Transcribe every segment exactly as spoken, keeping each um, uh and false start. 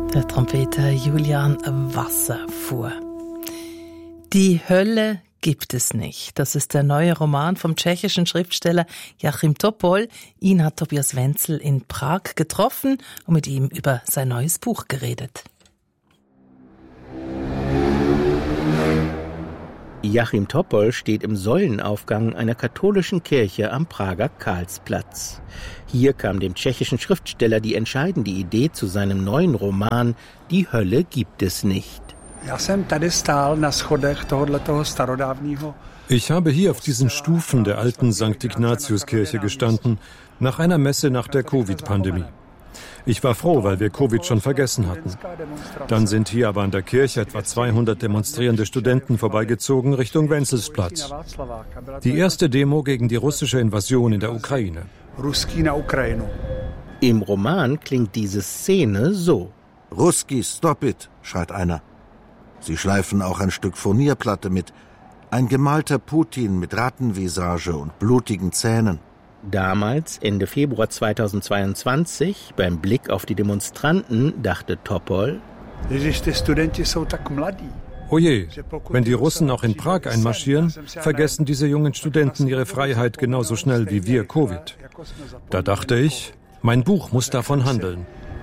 Der Trompeter Julian Wasserfuhr. Die Hölle gibt es nicht. Das ist der neue Roman vom tschechischen Schriftsteller Jachim Topol. Ihn hat Tobias Wenzel in Prag getroffen und mit ihm über sein neues Buch geredet. Jachim Topol steht im Säulenaufgang einer katholischen Kirche am Prager Karlsplatz. Hier kam dem tschechischen Schriftsteller die entscheidende Idee zu seinem neuen Roman »Die Hölle gibt es nicht«. Ich habe hier auf diesen Stufen der alten Sankt Ignatiuskirche gestanden, nach einer Messe nach der Covid-Pandemie. Ich war froh, weil wir Covid schon vergessen hatten. Dann sind hier aber an der Kirche etwa zweihundert demonstrierende Studenten vorbeigezogen Richtung Wenzelsplatz. Die erste Demo gegen die russische Invasion in der Ukraine. Im Roman klingt diese Szene so. Ruski, stop it, schreit einer. Sie schleifen auch ein Stück Furnierplatte mit. Ein gemalter Putin mit Rattenvisage und blutigen Zähnen. Damals, Ende Februar zweitausendzweiundzwanzig, beim Blick auf die Demonstranten, dachte Topol: Oje, wenn die Russen auch in Prag einmarschieren, vergessen diese jungen Studenten ihre Freiheit genauso schnell wie wir Covid. Da dachte ich, mein Buch muss davon handeln.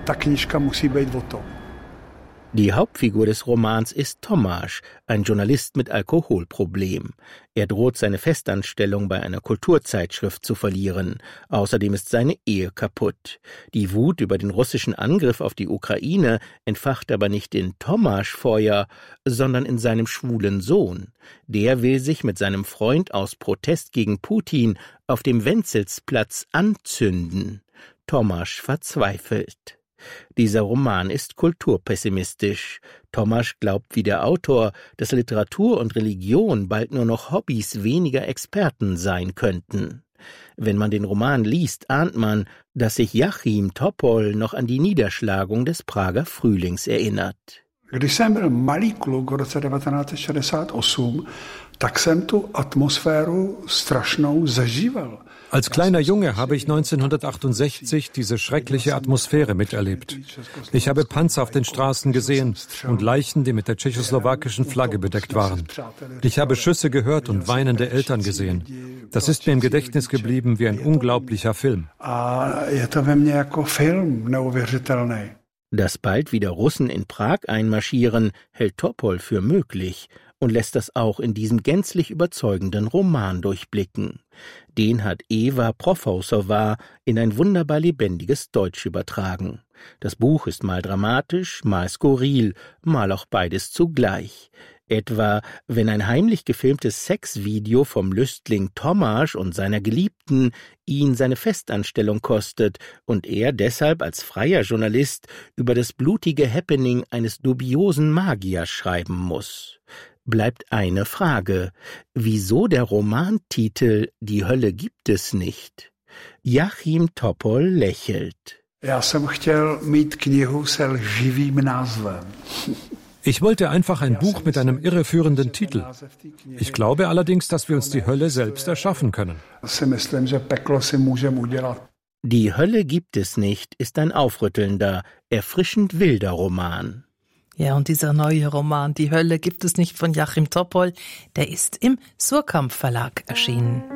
Die Hauptfigur des Romans ist Tomáš, ein Journalist mit Alkoholproblem. Er droht, seine Festanstellung bei einer Kulturzeitschrift zu verlieren. Außerdem ist seine Ehe kaputt. Die Wut über den russischen Angriff auf die Ukraine entfacht aber nicht in Tomáš Feuer, sondern in seinem schwulen Sohn. Der will sich mit seinem Freund aus Protest gegen Putin auf dem Wenzelsplatz anzünden. Tomáš verzweifelt. Dieser Roman ist kulturpessimistisch. Tomáš glaubt wie der Autor, dass Literatur und Religion bald nur noch Hobbys weniger Experten sein könnten. Wenn man den Roman liest, ahnt man, dass sich Jachim Topol noch an die Niederschlagung des Prager Frühlings erinnert. Když jsem byl malý kluk v roce devatenáct šedesát osm, tak jsem tu atmosféru strašnou zažíval. Als kleiner Junge habe ich neunzehnhundertachtundsechzig diese schreckliche Atmosphäre miterlebt. Ich habe Panzer auf den Straßen gesehen und Leichen, die mit der tschechoslowakischen Flagge bedeckt waren. Ich habe Schüsse gehört und weinende Eltern gesehen. Das ist mir im Gedächtnis geblieben wie ein unglaublicher Film. Dass bald wieder Russen in Prag einmarschieren, hält Topol für möglich und lässt das auch in diesem gänzlich überzeugenden Roman durchblicken. Den hat Eva Profousova in ein wunderbar lebendiges Deutsch übertragen. Das Buch ist mal dramatisch, mal skurril, mal auch beides zugleich. Etwa, wenn ein heimlich gefilmtes Sexvideo vom Lüstling Tomáš und seiner Geliebten ihn seine Festanstellung kostet und er deshalb als freier Journalist über das blutige Happening eines dubiosen Magiers schreiben muss. Bleibt eine Frage: Wieso der Romantitel »Die Hölle gibt es nicht«? Jachim Topol lächelt. Já jsem chtěl mít knihu se lživým názvem. Ich wollte einfach ein Buch mit einem irreführenden Titel. Ich glaube allerdings, dass wir uns die Hölle selbst erschaffen können. Die Hölle gibt es nicht ist ein aufrüttelnder, erfrischend wilder Roman. Ja, und dieser neue Roman »Die Hölle gibt es nicht« von Jachim Topol, der ist im Surkamp Verlag erschienen.